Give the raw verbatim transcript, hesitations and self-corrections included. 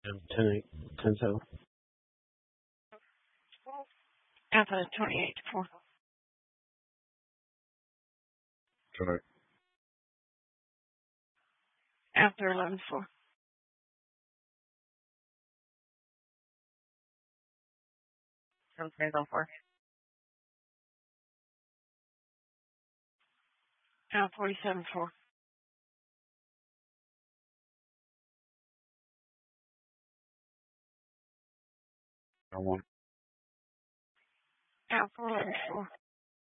And ten eight, ten seven. Alpha twenty-eight to four. Tonight. Alpha eleven to four. From Tranquil four. Alpha forty-seven to four. I one. Alpha eleven to four.